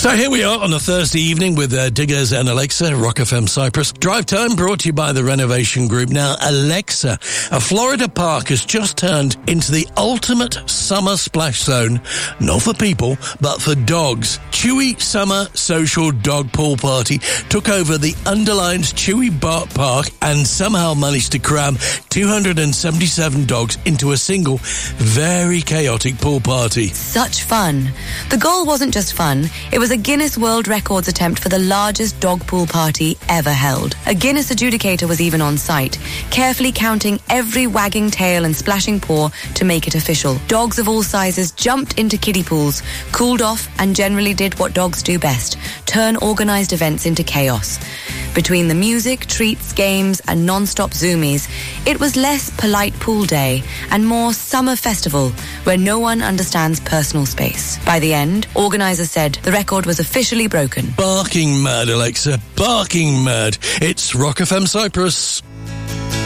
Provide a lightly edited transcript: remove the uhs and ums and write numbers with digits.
So here we are on a Thursday evening with Diggers and Alexa, Rock FM Cyprus. Drive Time brought to you by the Renovation Group. Now, Alexa, a Florida park has just turned into the ultimate summer splash zone, not for people, but for dogs. Chewy Summer Social Dog Pool Party took over the underlined Chewy Park and somehow managed to cram 277 dogs into a single, very chaotic pool party. Such fun. The goal wasn't just fun, it was a Guinness World Records attempt for the largest dog pool party ever held. A Guinness adjudicator was even on site, carefully counting every wagging tail and splashing paw to make it official. Dogs of all sizes jumped into kiddie pools, cooled off, and generally did what dogs do best, turn organised events into chaos. Between the music, treats, games, and non-stop zoomies, it was less polite pool day and more summer festival where no one understands personal space. By the end, organisers said the record was officially broken. Barking mad, Alexa. Barking mad. It's Rock FM Cyprus.